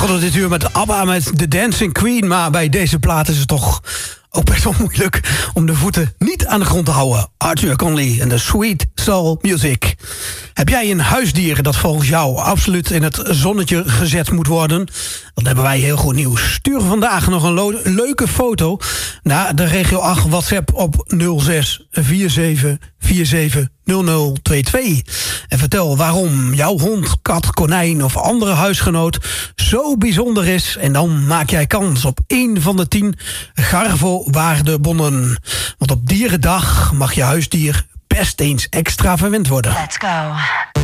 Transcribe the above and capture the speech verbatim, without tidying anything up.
begonnen dit uur met ABBA met The Dancing Queen. Maar bij deze plaat is het toch ook best wel moeilijk om de voeten niet aan de grond te houden. Arthur Conley en de Sweet Soul Music. Heb jij een huisdier dat volgens jou absoluut in het zonnetje gezet moet worden? Dan hebben wij heel goed nieuws. Stuur vandaag nog een lo- leuke foto naar de regio acht WhatsApp op nul zes vier zeven vier zeven nul nul twee twee. En vertel waarom jouw hond, kat, konijn of andere huisgenoot zo bijzonder is. En dan maak jij kans op één van de tien Garvo-waardebonnen. Want op Dierendag mag je huisdier best eens extra verwend worden. Let's go.